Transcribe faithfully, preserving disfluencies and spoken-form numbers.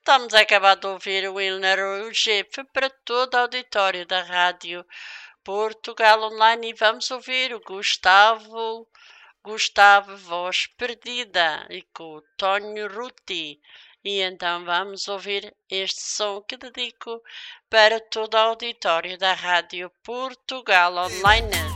estamos a acabar de ouvir o Wilner Jeff para todo o auditório da Rádio Portugal Online e vamos ouvir o Gustavo, Gustavo Voz Perdida e com o Tonho Ruti. E então vamos ouvir este som que dedico para todo o auditório da Rádio Portugal Online.